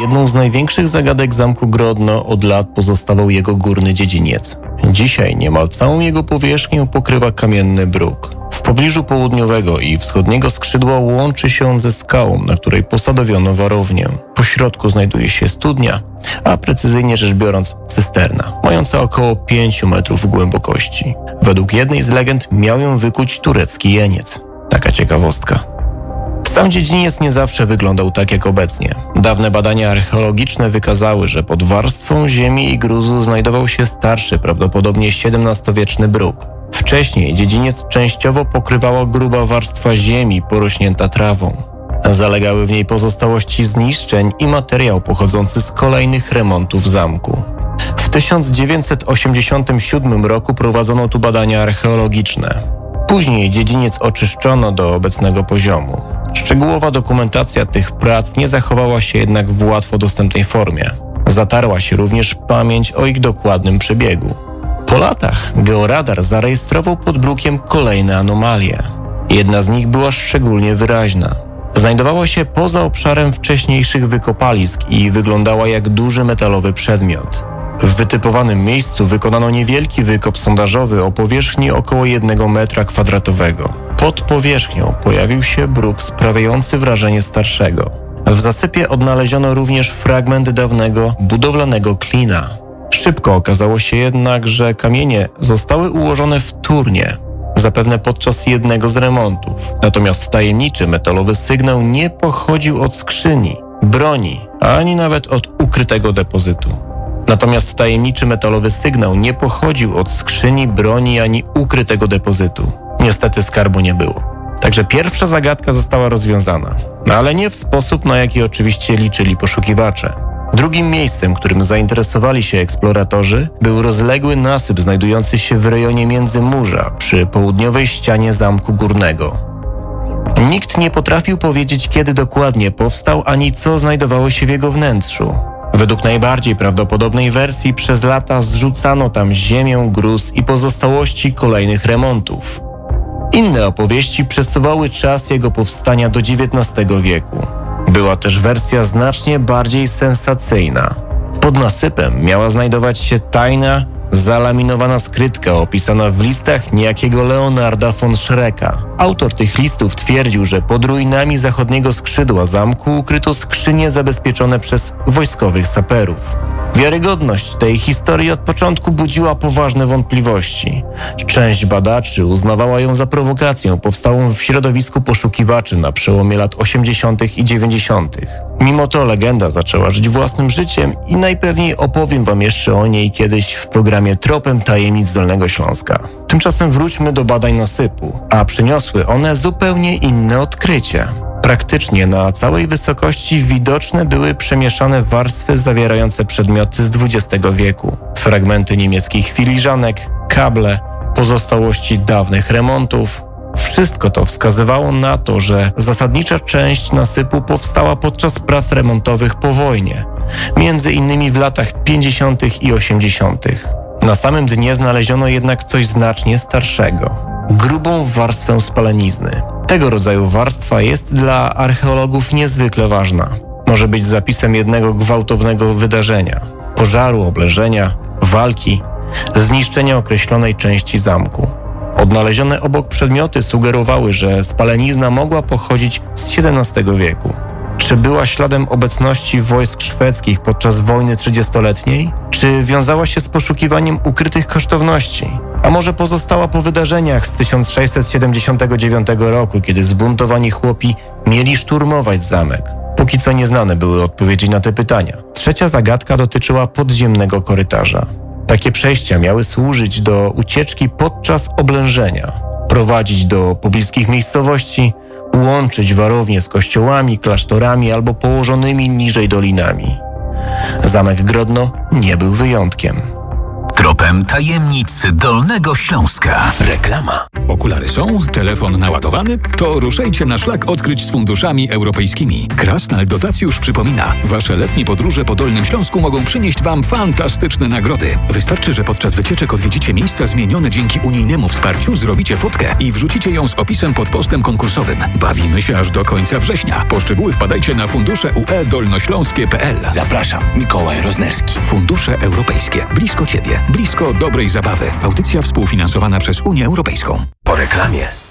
Jedną z największych zagadek zamku Grodno od lat pozostawał jego górny dziedziniec. Dzisiaj niemal całą jego powierzchnię pokrywa kamienny bruk. W pobliżu południowego i wschodniego skrzydła łączy się on ze skałą, na której posadowiono warownię. Po środku znajduje się studnia, a precyzyjnie rzecz biorąc cysterna, mająca około 5 metrów głębokości. Według jednej z legend miał ją wykuć turecki jeniec. Taka ciekawostka. Sam dziedziniec nie zawsze wyglądał tak jak obecnie. Dawne badania archeologiczne wykazały, że pod warstwą ziemi i gruzu znajdował się starszy, prawdopodobnie XVII-wieczny bruk. Wcześniej dziedziniec częściowo pokrywała gruba warstwa ziemi porośnięta trawą. Zalegały w niej pozostałości zniszczeń i materiał pochodzący z kolejnych remontów zamku. W 1987 roku prowadzono tu badania archeologiczne. Później dziedziniec oczyszczono do obecnego poziomu. Szczegółowa dokumentacja tych prac nie zachowała się jednak w łatwo dostępnej formie. Zatarła się również pamięć o ich dokładnym przebiegu. Po latach georadar zarejestrował pod brukiem kolejne anomalie. Jedna z nich była szczególnie wyraźna. Znajdowała się poza obszarem wcześniejszych wykopalisk i wyglądała jak duży metalowy przedmiot. W wytypowanym miejscu wykonano niewielki wykop sondażowy o powierzchni około 1 metra kwadratowego. Pod powierzchnią pojawił się bruk sprawiający wrażenie starszego. W zasypie odnaleziono również fragment dawnego budowlanego klina. Szybko okazało się jednak, że kamienie zostały ułożone wtórnie, zapewne podczas jednego z remontów. Natomiast tajemniczy metalowy sygnał nie pochodził od skrzyni, broni, ani nawet od ukrytego depozytu. Niestety skarbu nie było. Także pierwsza zagadka została rozwiązana, ale nie w sposób, na jaki oczywiście liczyli poszukiwacze. Drugim miejscem, którym zainteresowali się eksploratorzy, był rozległy nasyp znajdujący się w rejonie Międzymurza przy południowej ścianie Zamku Górnego. Nikt nie potrafił powiedzieć, kiedy dokładnie powstał, ani co znajdowało się w jego wnętrzu. Według najbardziej prawdopodobnej wersji przez lata zrzucano tam ziemię, gruz i pozostałości kolejnych remontów. Inne opowieści przesuwały czas jego powstania do XIX wieku. Była też wersja znacznie bardziej sensacyjna. Pod nasypem miała znajdować się tajna, zalaminowana skrytka opisana w listach niejakiego Leonarda von Schrecka. Autor tych listów twierdził, że pod ruinami zachodniego skrzydła zamku ukryto skrzynie zabezpieczone przez wojskowych saperów. Wiarygodność tej historii od początku budziła poważne wątpliwości. Część badaczy uznawała ją za prowokację powstałą w środowisku poszukiwaczy na przełomie lat 80. i 90. Mimo to legenda zaczęła żyć własnym życiem i najpewniej opowiem wam jeszcze o niej kiedyś w programie Tropem Tajemnic Dolnego Śląska. Tymczasem wróćmy do badań nasypu, a przyniosły one zupełnie inne odkrycie. Praktycznie na całej wysokości widoczne były przemieszane warstwy zawierające przedmioty z XX wieku. Fragmenty niemieckich filiżanek, kable, pozostałości dawnych remontów. Wszystko to wskazywało na to, że zasadnicza część nasypu powstała podczas prac remontowych po wojnie, między innymi w latach 50. i 80. Na samym dnie znaleziono jednak coś znacznie starszego – grubą warstwę spalenizny. Tego rodzaju warstwa jest dla archeologów niezwykle ważna. Może być zapisem jednego gwałtownego wydarzenia – pożaru, oblężenia, walki, zniszczenia określonej części zamku. Odnalezione obok przedmioty sugerowały, że spalenizna mogła pochodzić z XVII wieku. Czy była śladem obecności wojsk szwedzkich podczas wojny 30-letniej? Czy wiązała się z poszukiwaniem ukrytych kosztowności? A może pozostała po wydarzeniach z 1679 roku, kiedy zbuntowani chłopi mieli szturmować zamek? Póki co nieznane były odpowiedzi na te pytania. Trzecia zagadka dotyczyła podziemnego korytarza. Takie przejścia miały służyć do ucieczki podczas oblężenia, prowadzić do pobliskich miejscowości, łączyć warownie z kościołami, klasztorami albo położonymi niżej dolinami. Zamek Grodno nie był wyjątkiem. Tropem tajemnic Dolnego Śląska. Reklama. Okulary są? Telefon naładowany? To ruszajcie na szlak odkryć z funduszami europejskimi. Krasnal Dotacjusz przypomina, wasze letnie podróże po Dolnym Śląsku mogą przynieść wam fantastyczne nagrody. Wystarczy, że podczas wycieczek odwiedzicie miejsca zmienione dzięki unijnemu wsparciu, zrobicie fotkę i wrzucicie ją z opisem pod postem konkursowym. Bawimy się aż do końca września. Po szczegóły wpadajcie na fundusze UE-dolnośląskie.pl. Zapraszam, Mikołaj Roznerski. Fundusze europejskie. Blisko ciebie. Blisko dobrej zabawy. Audycja współfinansowana przez Unię Europejską. Po reklamie.